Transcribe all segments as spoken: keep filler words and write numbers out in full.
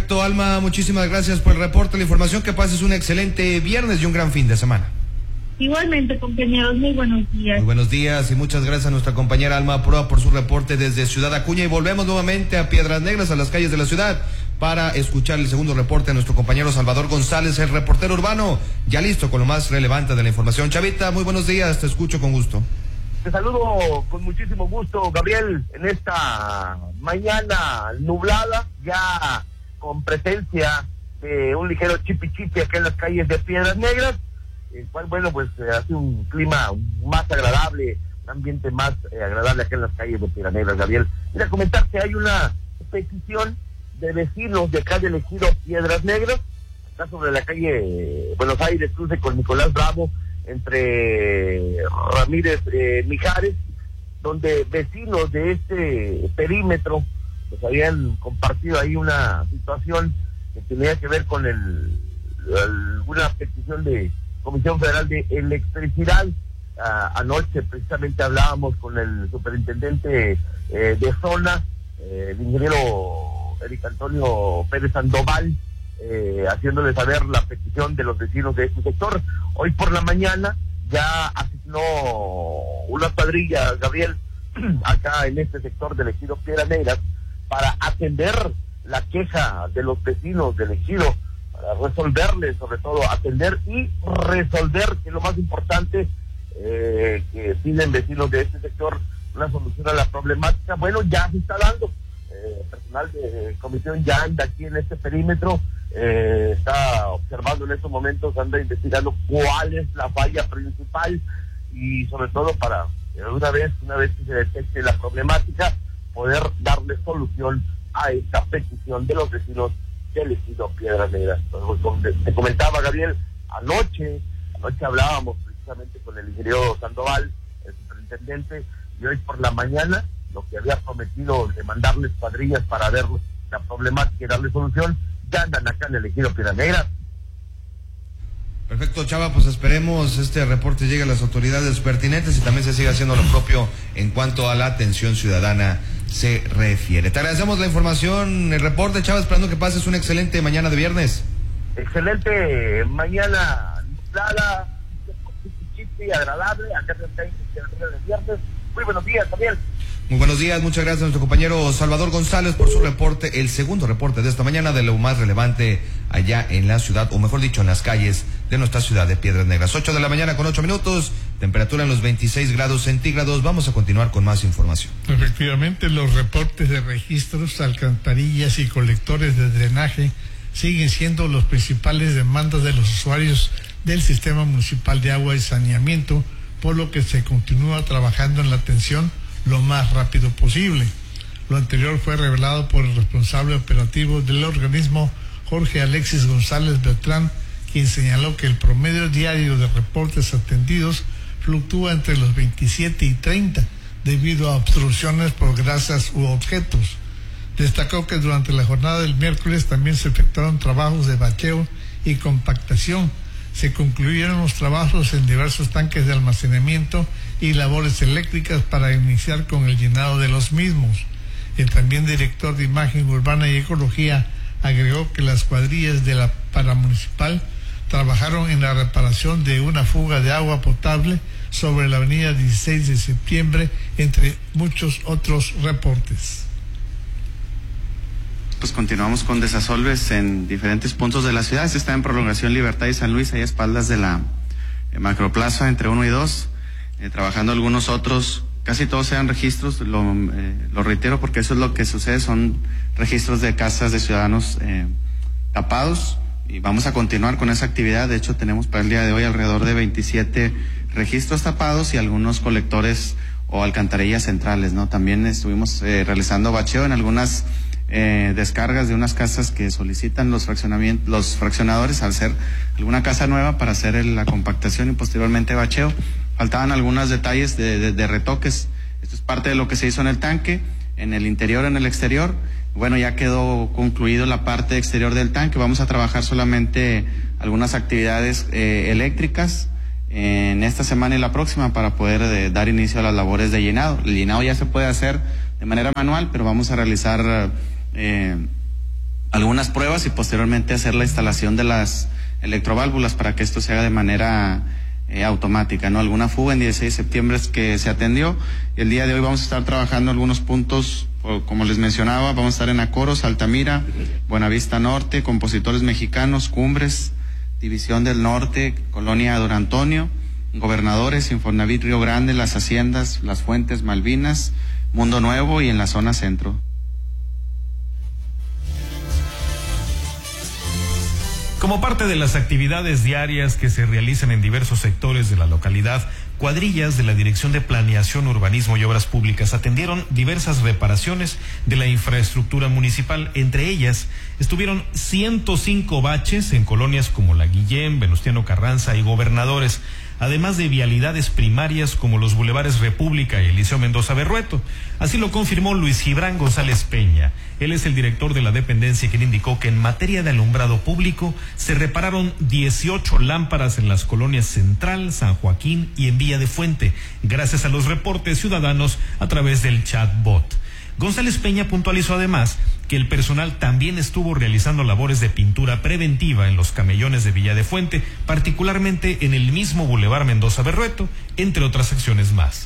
Perfecto, Alma, muchísimas gracias por el reporte, la información, que pases un excelente viernes y un gran fin de semana. Igualmente, compañeros, muy buenos días. Muy buenos días y muchas gracias a nuestra compañera Alma Proa por su reporte desde Ciudad Acuña, y volvemos nuevamente a Piedras Negras, a las calles de la ciudad, para escuchar el segundo reporte de nuestro compañero Salvador González, el reportero urbano, ya listo con lo más relevante de la información. Chavita, muy buenos días, te escucho con gusto. Te saludo con muchísimo gusto, Gabriel, en esta mañana nublada, ya con presencia de un ligero chipi chipi acá en las calles de Piedras Negras, el cual, bueno, pues eh, hace un clima más agradable, un ambiente más eh, agradable acá en las calles de Piedras Negras, Gabriel. Mira, comentar que hay una petición de vecinos de acá del ejido Piedras Negras, acá sobre la calle Buenos Aires, cruce con Nicolás Bravo, entre Ramírez eh, Mijares, donde vecinos de este perímetro pues habían compartido ahí una situación que tenía que ver con el alguna petición de Comisión Federal de Electricidad. Ah, anoche precisamente hablábamos con el superintendente eh, de zona, eh, el ingeniero Eric Antonio Pérez Sandoval, eh, haciéndole saber la petición de los vecinos de este sector. Hoy por la mañana ya asignó una cuadrilla, Gabriel, acá en este sector del ejido Piedras Negras, para atender la queja de los vecinos del ejido, para resolverles, sobre todo atender y resolver, que es lo más importante, eh, que piden vecinos de este sector una solución a la problemática. Bueno, ya se está dando. Eh, personal de comisión ya anda aquí en este perímetro, eh, está observando en estos momentos, anda investigando cuál es la falla principal, y sobre todo para eh, una vez, una vez que se detecte la problemática, poder darle solución a esta petición de los vecinos del ejido Piedras Negras. Como te comentaba, Gabriel, anoche, anoche hablábamos precisamente con el ingeniero Sandoval, el superintendente, y hoy por la mañana lo que había prometido de mandarles cuadrillas para ver la problemática y darle solución, ya andan acá en el ejido Piedras Negras. Perfecto, Chava, pues esperemos este reporte llegue a las autoridades pertinentes y también se siga haciendo lo propio en cuanto a la atención ciudadana se refiere. Te agradecemos la información, el reporte, Chava, esperando que pases una excelente mañana de viernes. Excelente mañana nublada, chipi, agradable, acá en el viernes. Muy buenos días, Gabriel. Muy buenos días, muchas gracias a nuestro compañero Salvador González por su reporte, el segundo reporte de esta mañana de lo más relevante allá en la ciudad, o mejor dicho, en las calles de nuestra ciudad de Piedras Negras. ocho de la mañana con ocho minutos, temperatura en los veintiséis grados centígrados. Vamos a continuar con más información. Efectivamente, los reportes de registros, alcantarillas y colectores de drenaje siguen siendo los principales demandas de los usuarios del Sistema Municipal de Agua y Saneamiento, por lo que se continúa trabajando en la atención lo más rápido posible. Lo anterior fue revelado por el responsable operativo del organismo, Jorge Alexis González Beltrán, quien señaló que el promedio diario de reportes atendidos fluctúa entre los veintisiete y treinta debido a obstrucciones por grasas u objetos. Destacó que durante la jornada del miércoles también se efectuaron trabajos de bacheo y compactación. Se concluyeron los trabajos en diversos tanques de almacenamiento y labores eléctricas para iniciar con el llenado de los mismos. El también director de Imagen Urbana y Ecología agregó que las cuadrillas de la paramunicipal trabajaron en la reparación de una fuga de agua potable sobre la avenida dieciséis de septiembre, entre muchos otros reportes. Pues continuamos con desasolves en diferentes puntos de la ciudad. Este está en Prolongación Libertad y San Luis, ahí a espaldas de la eh, Macroplaza, entre uno y dos, eh, trabajando algunos otros, casi todos sean registros, lo, eh, lo reitero porque eso es lo que sucede, son registros de casas de ciudadanos eh, tapados, y vamos a continuar con esa actividad. De hecho, tenemos para el día de hoy alrededor de veintisiete registros tapados y algunos colectores o alcantarillas centrales, ¿no? También estuvimos eh, realizando bacheo en algunas Eh, descargas de unas casas que solicitan los fraccionamientos, los fraccionadores al ser alguna casa nueva para hacer el, la compactación y posteriormente bacheo. Faltaban algunos detalles de, de, de retoques. Esto es parte de lo que se hizo en el tanque, en el interior, en el exterior. Bueno, ya quedó concluido la parte exterior del tanque. Vamos a trabajar solamente algunas actividades eh, eléctricas en esta semana y la próxima para poder eh, dar inicio a las labores de llenado. El llenado ya se puede hacer de manera manual, pero vamos a realizar Eh, algunas pruebas y posteriormente hacer la instalación de las electroválvulas para que esto se haga de manera eh, automática, ¿no? Alguna fuga en dieciséis de septiembre es que se atendió. El día de hoy vamos a estar trabajando algunos puntos, como les mencionaba, vamos a estar en Acoros, Altamira, Buenavista Norte, Compositores Mexicanos, Cumbres, División del Norte, Colonia Don Antonio, Gobernadores, Infonavit Río Grande, Las Haciendas, Las Fuentes, Malvinas, Mundo Nuevo y en la zona centro. Como parte de las actividades diarias que se realizan en diversos sectores de la localidad, cuadrillas de la Dirección de Planeación, Urbanismo y Obras Públicas atendieron diversas reparaciones de la infraestructura municipal. Entre ellas estuvieron ciento cinco baches en colonias como La Guillén, Venustiano Carranza y Gobernadores, además de vialidades primarias como los bulevares República y Eliseo Mendoza Berrueto. Así lo confirmó Luis Gibran González Peña. Él es el director de la dependencia, quien indicó que en materia de alumbrado público se repararon dieciocho lámparas en las colonias Central, San Joaquín y en Villa de Fuente, gracias a los reportes ciudadanos a través del chatbot. González Peña puntualizó además que el personal también estuvo realizando labores de pintura preventiva en los camellones de Villa de Fuente, particularmente en el mismo Boulevard Mendoza Berrueto, entre otras acciones más.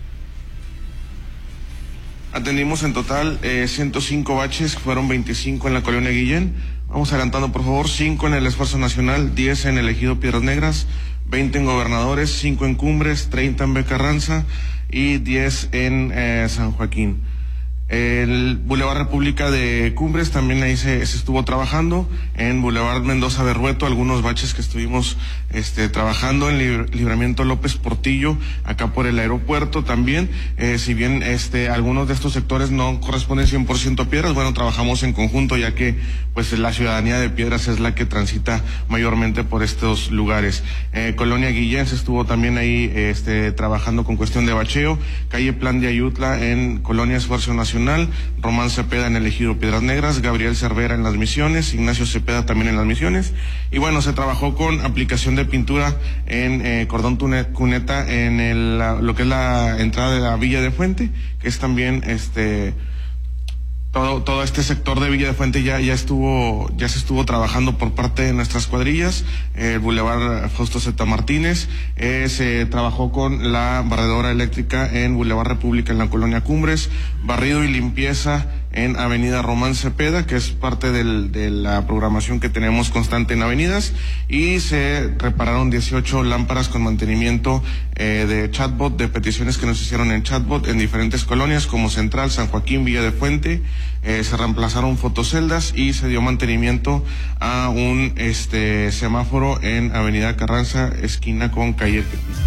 Atendimos en total eh, ciento cinco baches, fueron veinticinco en la colonia Guillén. Vamos adelantando, por favor, cinco en el Esfuerzo Nacional, diez en el Ejido Piedras Negras, veinte en Gobernadores, cinco en Cumbres, treinta en B. Carranza y diez en eh, San Joaquín. El Boulevard República de Cumbres también ahí se, se estuvo trabajando. En Boulevard Mendoza Berrueto, algunos baches que estuvimos este, trabajando. En Lib- Libramiento López Portillo, acá por el aeropuerto también. Eh, si bien este, algunos de estos sectores no corresponden cien por ciento a Piedras, bueno, trabajamos en conjunto, ya que pues la ciudadanía de Piedras es la que transita mayormente por estos lugares. Eh, Colonia Guillén se estuvo también ahí este, trabajando con cuestión de bacheo. Calle Plan de Ayutla en Colonia Esfuerzo Nacional. Román Cepeda en el Ejido Piedras Negras, Gabriel Cervera en Las Misiones, Ignacio Cepeda también en Las Misiones. Y bueno, se trabajó con aplicación de pintura en eh, cordón tune, cuneta en el, la, lo que es la entrada de la Villa de Fuente, que es también este todo todo este sector de Villa de Fuente ya ya estuvo ya se estuvo trabajando por parte de nuestras cuadrillas. El Boulevard Fausto Zeta Martínez, eh, se trabajó con la barredora eléctrica en Boulevard República en la colonia Cumbres, barrido y limpieza en Avenida Román Cepeda, que es parte del, de la programación que tenemos constante en avenidas, y se repararon dieciocho lámparas con mantenimiento eh, de chatbot, de peticiones que nos hicieron en chatbot en diferentes colonias como Central, San Joaquín, Villa de Fuente. Eh, se reemplazaron fotoceldas y se dio mantenimiento a un este semáforo en Avenida Carranza, esquina con calle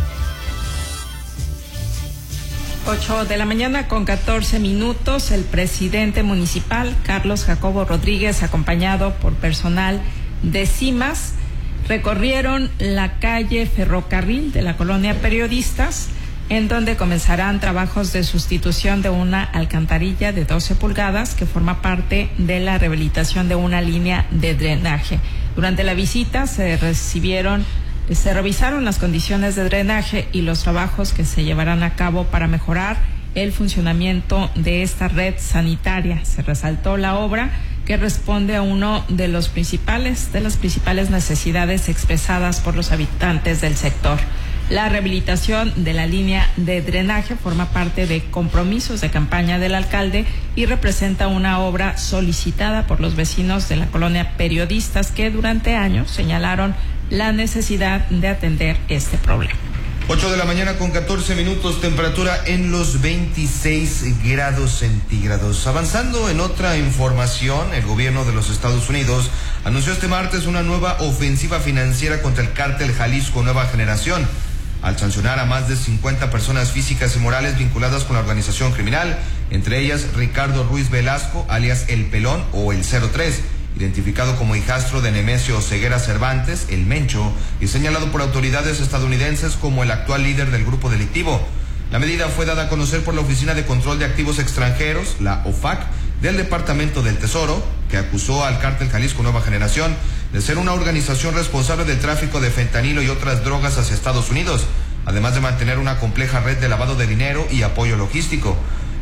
ocho de la mañana con catorce minutos, el presidente municipal, Carlos Jacobo Rodríguez, acompañado por personal de CIMAS, recorrieron la calle Ferrocarril de la colonia Periodistas, en donde comenzarán trabajos de sustitución de una alcantarilla de doce pulgadas que forma parte de la rehabilitación de una línea de drenaje. Durante la visita se recibieron Se revisaron las condiciones de drenaje y los trabajos que se llevarán a cabo para mejorar el funcionamiento de esta red sanitaria. Se resaltó la obra que responde a uno de los principales, de las principales necesidades expresadas por los habitantes del sector. La rehabilitación de la línea de drenaje forma parte de compromisos de campaña del alcalde y representa una obra solicitada por los vecinos de la colonia Periodistas, que durante años señalaron la necesidad de atender este problema. ocho de la mañana con catorce minutos, temperatura en los veintiséis grados centígrados. Avanzando en otra información, el gobierno de los Estados Unidos anunció este martes una nueva ofensiva financiera contra el cártel Jalisco Nueva Generación, al sancionar a más de cincuenta personas físicas y morales vinculadas con la organización criminal, entre ellas Ricardo Ruiz Velasco, alias El Pelón o El cero tres, identificado como hijastro de Nemesio Ceguera Cervantes, el Mencho, y señalado por autoridades estadounidenses como el actual líder del grupo delictivo. La medida fue dada a conocer por la Oficina de Control de Activos Extranjeros, la O F A C, del Departamento del Tesoro, que acusó al cártel Jalisco Nueva Generación de ser una organización responsable del tráfico de fentanilo y otras drogas hacia Estados Unidos, además de mantener una compleja red de lavado de dinero y apoyo logístico.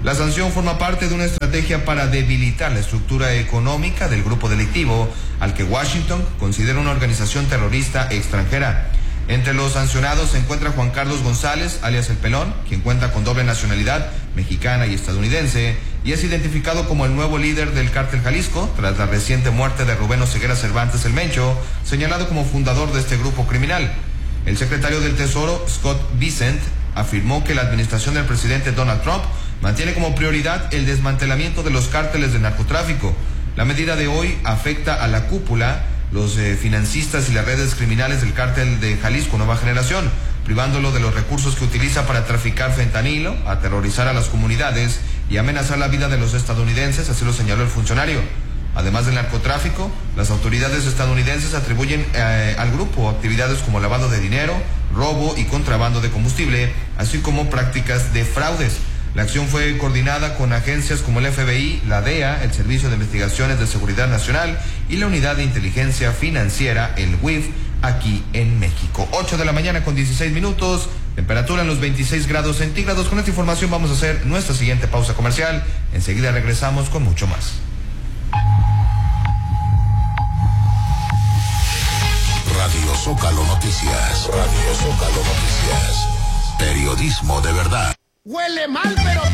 La sanción forma parte de una estrategia para debilitar la estructura económica del grupo delictivo, al que Washington considera una organización terrorista extranjera. Entre los sancionados se encuentra Juan Carlos González, alias El Pelón, quien cuenta con doble nacionalidad, mexicana y estadounidense, y es identificado como el nuevo líder del cártel Jalisco, tras la reciente muerte de Rubén Oseguera Cervantes el Mencho, señalado como fundador de este grupo criminal. El secretario del Tesoro, Scott Bessent, afirmó que la administración del presidente Donald Trump mantiene como prioridad el desmantelamiento de los cárteles de narcotráfico. La medida de hoy afecta a la cúpula, los eh, financistas y las redes criminales del cártel de Jalisco Nueva Generación, privándolo de los recursos que utiliza para traficar fentanilo, aterrorizar a las comunidades y amenazar la vida de los estadounidenses, así lo señaló el funcionario. Además del narcotráfico, las autoridades estadounidenses atribuyen eh, al grupo actividades como lavado de dinero, robo y contrabando de combustible, así como prácticas de fraudes. La acción fue coordinada con agencias como el F B I, la D E A, el Servicio de Investigaciones de Seguridad Nacional y la Unidad de Inteligencia Financiera, el W I F, aquí en México. ocho de la mañana con dieciséis minutos, temperatura en los veintiséis grados centígrados. Con esta información vamos a hacer nuestra siguiente pausa comercial. Enseguida regresamos con mucho más. Radio Zócalo Noticias. Radio Zócalo Noticias. Periodismo de verdad. Huele mal, pero